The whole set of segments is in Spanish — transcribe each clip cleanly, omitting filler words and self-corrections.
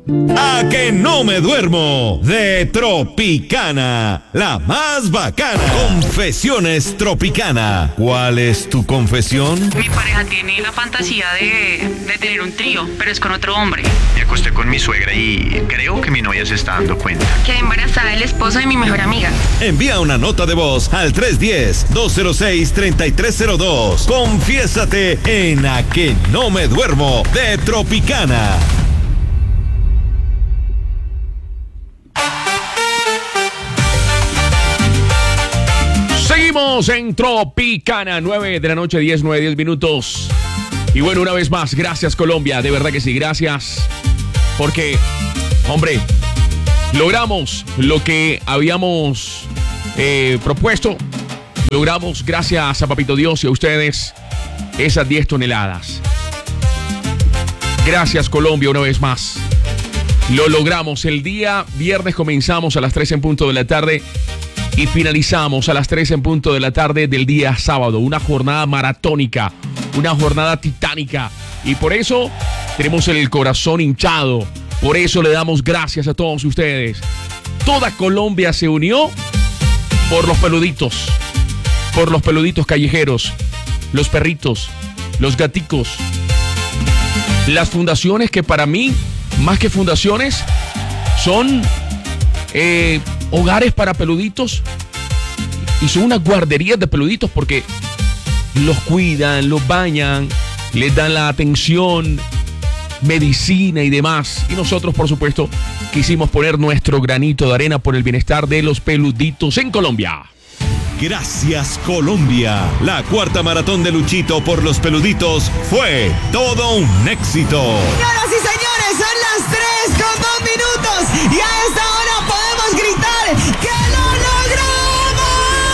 A que no me duermo, de Tropicana, la más bacana. Confesiones Tropicana. ¿Cuál es tu confesión? Mi pareja tiene la fantasía de tener un trío, pero es con otro hombre. Me acosté con mi suegra y creo que mi novia se está dando cuenta. Quedé embarazada del esposo de mi mejor amiga. Envía una nota de voz al 310-206-3302. Confiésate en A que no me duermo, de Tropicana. Seguimos en Tropicana, 9 de la noche, 10 minutos. Y bueno, una vez más, gracias Colombia, de verdad que sí, gracias. Porque, hombre, logramos lo que habíamos propuesto. Logramos, gracias a Papito Dios y a ustedes, esas 10 toneladas. Gracias Colombia, una vez más. Lo logramos. El día viernes comenzamos a las 3 en punto de la tarde. Y finalizamos a las 3 en punto de la tarde del día sábado. Una jornada maratónica, una jornada titánica. Y por eso tenemos el corazón hinchado. Por eso le damos gracias a todos ustedes. Toda Colombia se unió por los peluditos callejeros, los perritos, los gaticos. Las fundaciones que para mí, más que fundaciones, son hogares para peluditos y son unas guarderías de peluditos porque los cuidan, los bañan, les dan la atención, medicina y demás. Y nosotros, por supuesto, quisimos poner nuestro granito de arena por el bienestar de los peluditos en Colombia. Gracias Colombia. La cuarta maratón de Luchito por los peluditos fue todo un éxito. Señoras y señores, son las 3:02 y a esta hora podemos gritar que lo logramos.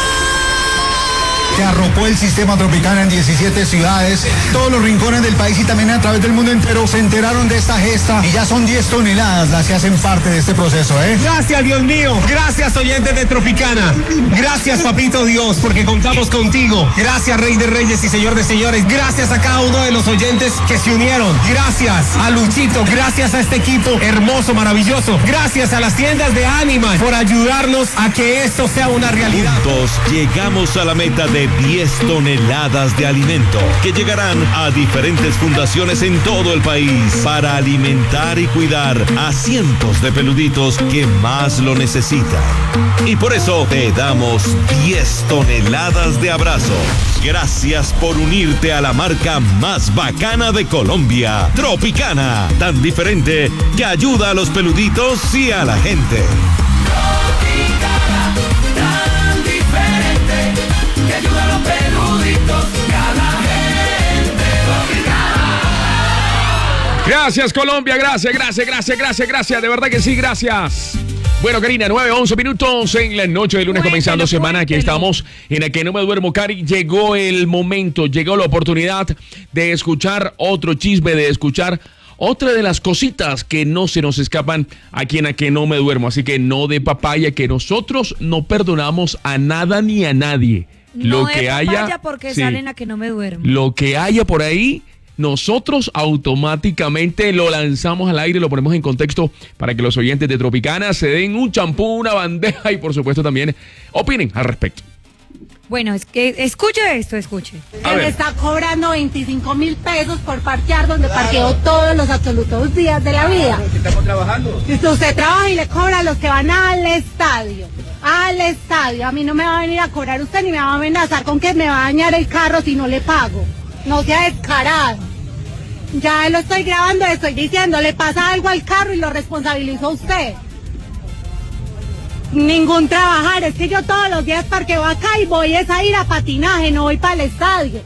Se arropó el sistema Tropicana en 17 ciudades, todos los rincones del país y también a través del mundo entero se enteraron de esta gesta y ya son 10 toneladas las que hacen parte de este proceso, ¿eh? Gracias, Dios mío. Gracias, oyentes de Tropicana. Gracias, Papito Dios, porque contamos contigo. Gracias, Rey de Reyes y Señor de Señores. Gracias a cada uno de los oyentes que se unieron. Gracias a Luchito. Gracias a este equipo hermoso, maravilloso. Gracias a las tiendas de Animal por ayudarnos a que esto sea una realidad. Juntos llegamos a la meta de 10 toneladas de alimento que llegarán a diferentes fundaciones en todo el país para alimentar y cuidar a cientos de peluditos que más lo necesitan. Y por eso te damos 10 toneladas de abrazos. Gracias por unirte a la marca más bacana de Colombia, Tropicana, tan diferente que ayuda a los peluditos y a la gente. Tropicana, tan diferente que ayuda a los peluditos y a la gente. Tropicana. Gracias Colombia, gracias, de verdad que sí, gracias. Bueno, Karina, 9:11 minutos en la noche de lunes, comenzando semana. Aquí estamos en A que no me duermo, Cari. Llegó el momento, llegó la oportunidad de escuchar otro chisme, de escuchar otra de las cositas que no se nos escapan aquí en A que no me duermo. Así que no de papaya, que nosotros no perdonamos a nada ni a nadie. No Lo de que papaya haya, porque sí, salen A que no me duermo. lo que haya por ahí, nosotros automáticamente lo lanzamos al aire, lo ponemos en contexto para que los oyentes de Tropicana se den un champú, una bandeja y por supuesto también opinen al respecto. Bueno, es que escuche esto, escuche. A ver. Está cobrando 25.000 pesos por parquear donde parqueo todos los absolutos días de la vida. Estamos trabajando. Usted trabaja y le cobra a los que van al estadio. Al estadio. A mí no me va a venir a cobrar usted ni me va a amenazar con que me va a dañar el carro si no le pago. No sea descarado. Ya lo estoy grabando, le estoy diciendo, le pasa algo al carro y lo responsabilizó usted. Ningún trabajar, es que yo todos los días parqueo acá y voy es a ir a patinaje, no voy para el estadio.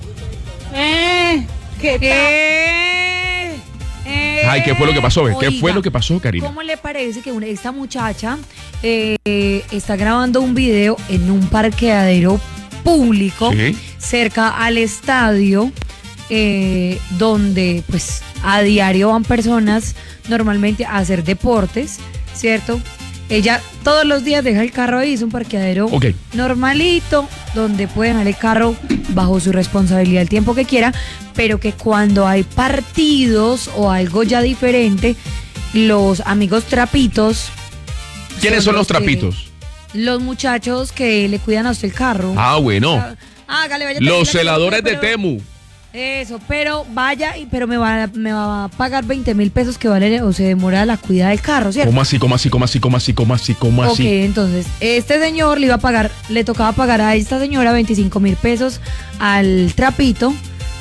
Ay, ¿qué fue lo que pasó? ¿Qué Oiga, fue lo que pasó, Karina? ¿Cómo le parece que esta muchacha está grabando un video en un parqueadero público, Sí. cerca al estadio, donde pues a diario van personas normalmente a hacer deportes, ¿cierto? Ella todos los días deja el carro ahí, es un parqueadero normalito, donde puede dejar el carro bajo su responsabilidad el tiempo que quiera, pero que cuando hay partidos o algo ya diferente, los amigos trapitos. ¿Quiénes son los trapitos? Los muchachos que le cuidan a usted el carro. Ah, bueno. Hágale, vaya, los celadores de Temu. Eso, pero vaya, pero me va a pagar 20,000 pesos que vale o se demora la cuidada del carro, ¿cierto? ¿Cómo así? Ok, entonces, este señor le tocaba pagar a esta señora 25,000 pesos al trapito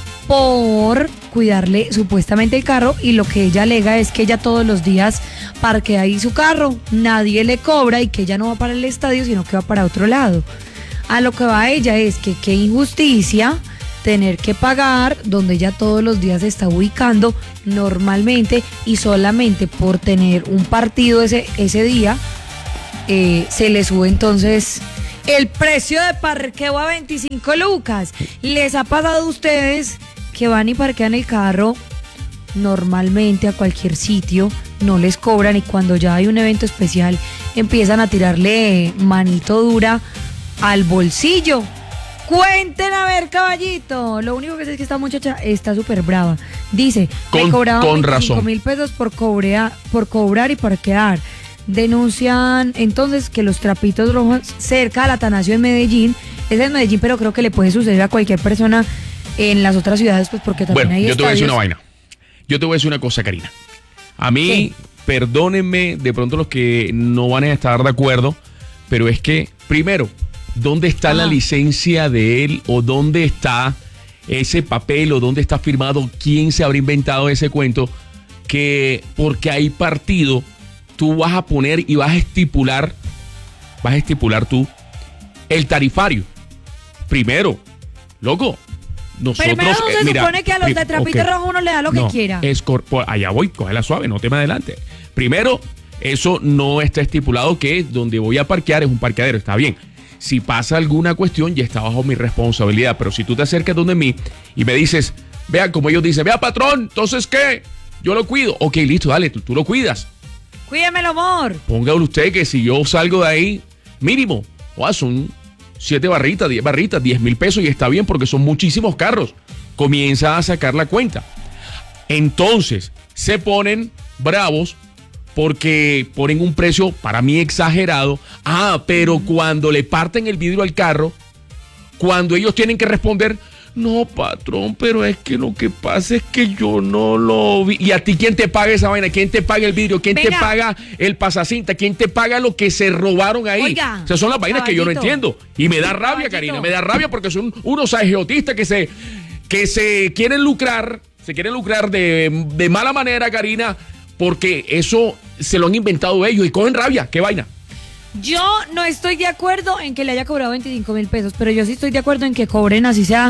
por cuidarle supuestamente el carro, y lo que ella alega es que ella todos los días parquea ahí su carro, nadie le cobra y que ella no va para el estadio, sino que va para otro lado. A lo que va ella es que qué injusticia tener que pagar donde ella todos los días se está ubicando normalmente, y solamente por tener un partido ese día se le sube entonces el precio de parqueo a 25 lucas. ¿Les ha pasado a ustedes que van y parquean el carro normalmente a cualquier sitio, no les cobran, y cuando ya hay un evento especial empiezan a tirarle manito dura al bolsillo? Cuenten a ver, caballito. Lo único que sé es que esta muchacha está súper brava. Dice, me cobraban 25,000 pesos por cobrar y parquear. Denuncian entonces que los trapitos rojos cerca al Atanasio en Medellín, es en Medellín, pero creo que le puede suceder a cualquier persona en las otras ciudades, pues porque también hay yo te voy a decir estadios. una vaina. Yo te voy a decir una cosa, Karina. A mí, perdónenme de pronto los que no van a estar de acuerdo, pero es que, primero, ¿dónde está la licencia de él? ¿O dónde está ese papel? ¿O dónde está firmado? ¿Quién se habrá inventado ese cuento? Que porque hay partido, tú vas a poner y vas a estipular tú el tarifario. Primero, loco, nosotros... Primero se supone que a los de trapito rojo uno le da lo que quiera. Allá voy, cógela suave, no te me adelante. Primero, eso no está estipulado, que donde voy a parquear es un parqueadero, está bien. Si pasa alguna cuestión, ya está bajo mi responsabilidad. Pero si tú te acercas donde mí y me dices, vea, como ellos dicen, vea, patrón, entonces, ¿qué? Yo lo cuido. Ok, listo, dale, tú lo cuidas. Cuídemelo, amor. Póngale usted que si yo salgo de ahí, mínimo, son 7 barritas, 10 barritas, 10,000 pesos, y está bien porque son muchísimos carros. Comienza a sacar la cuenta. Entonces, se ponen bravos porque ponen un precio para mí exagerado. Pero cuando le parten el vidrio al carro, cuando ellos tienen que responder, no, patrón, pero es que lo que pasa es que yo no lo vi. ¿Y a ti quién te paga esa vaina? ¿Quién te paga el vidrio? ¿Quién te paga el pasacinta? ¿Quién te paga lo que se robaron ahí? Oiga, o sea, son las vainas que yo no entiendo. Y me da rabia, Karina, me da rabia porque son unos ageotistas que se quieren lucrar, de mala manera, Karina, porque eso se lo han inventado ellos y cogen rabia. ¿Qué vaina? Yo no estoy de acuerdo en que le haya cobrado 25,000 pesos, pero yo sí estoy de acuerdo en que cobren así sea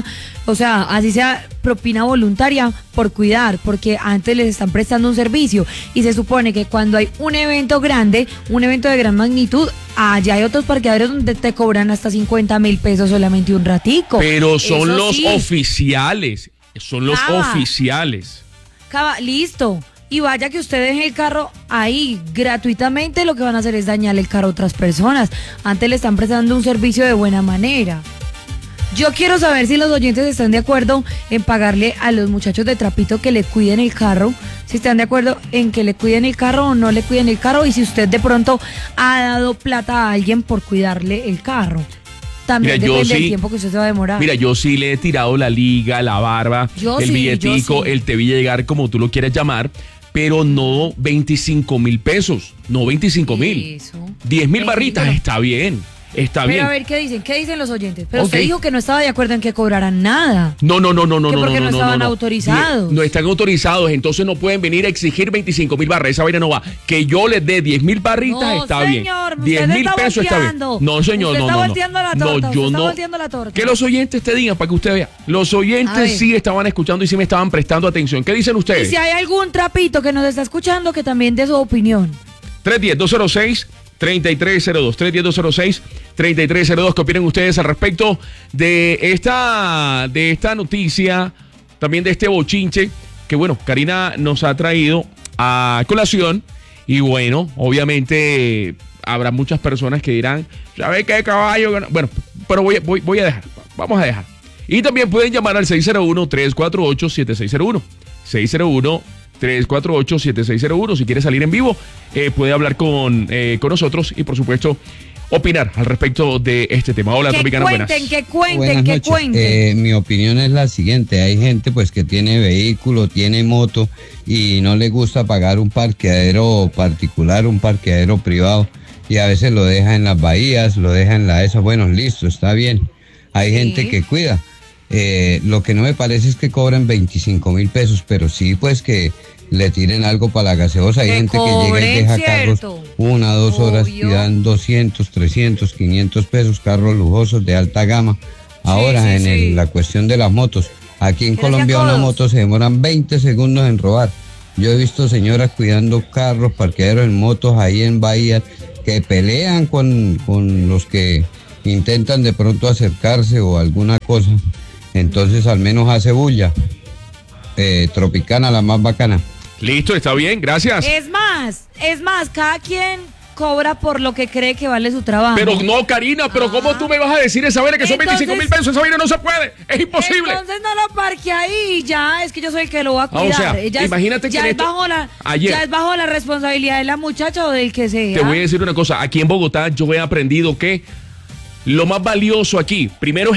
propina voluntaria por cuidar, porque antes les están prestando un servicio, y se supone que cuando hay un evento grande, un evento de gran magnitud, allá hay otros parqueaderos donde te cobran hasta 50,000 pesos solamente un ratico. Pero son los oficiales, Listo. Y vaya que usted deje el carro ahí gratuitamente, lo que van a hacer es dañarle el carro a otras personas. Antes le están prestando un servicio de buena manera. Yo quiero saber si los oyentes están de acuerdo en pagarle a los muchachos de trapito que le cuiden el carro, si están de acuerdo en que le cuiden el carro o no le cuiden el carro, y si usted de pronto ha dado plata a alguien por cuidarle el carro. También depende del tiempo que usted se va a demorar. Mira, yo sí le he tirado la liga, la barba, billetico, el te vi llegar, como tú lo quieras llamar, pero no 25,000 pesos, no 25,000. 10,000 barritas, está bien. Pero a ver, ¿qué dicen los oyentes? Pero usted dijo que no estaba de acuerdo en que cobraran nada. No. Porque no estaban autorizados. No están autorizados, entonces no pueden venir a exigir 25,000 barras. Esa vaina no va. Que yo les dé 10,000 barritas, está bien. 10,000 pesos está bien. No, señor, usted no. Está volteando la torta, yo está no. volteando la torta. Que los oyentes te digan para que usted vea. Los oyentes sí estaban escuchando y sí me estaban prestando atención. ¿Qué dicen ustedes? Y si hay algún trapito que nos está escuchando, que también dé su opinión. 310-206-3302, 310-206-3302. ¿Qué opinan ustedes al respecto de esta noticia, también de este bochinche que, bueno, Karina nos ha traído a colación? Y bueno, obviamente habrá muchas personas que dirán, ¿sabe qué, caballo? Bueno, pero voy a dejar, vamos a dejar. Y también pueden llamar al 601-348-7601, 348-7601. Si quiere salir en vivo, puede hablar con nosotros y, por supuesto, opinar al respecto de este tema. Hola, Tropicana, buenas. Que cuenten. Mi opinión es la siguiente. Hay gente pues que tiene vehículo, tiene moto y no le gusta pagar un parqueadero particular, un parqueadero privado, y a veces lo deja en las bahías, lo deja en la esa. Bueno, listo, está bien. Hay gente que cuida. Lo que no me parece es que cobren 25,000 pesos, pero sí pues que le tiren algo para la gaseosa. Hay gente que llega y deja carros 1 o 2 horas y dan 200, 300, 500 pesos, carros lujosos de alta gama. Ahora, la cuestión de las motos, aquí en Colombia una moto se demoran 20 segundos en robar. Yo he visto señoras cuidando carros, parqueaderos en motos ahí en bahías, que pelean con los que intentan de pronto acercarse o alguna cosa. Entonces al menos hace bulla. Tropicana, la más bacana. Listo, está bien, gracias. Es más, cada quien cobra por lo que cree que vale su trabajo. Pero no, Karina, pero ¿cómo tú me vas a decir esa vaina que son 25,000 pesos? Esa vaina no se puede, es imposible. Entonces no lo parque ahí, ya, es que yo soy el que lo va a cuidar. O sea, imagínate que ya es bajo la responsabilidad de la muchacha o del que sea. Te voy a decir una cosa, aquí en Bogotá yo he aprendido que lo más valioso aquí, primero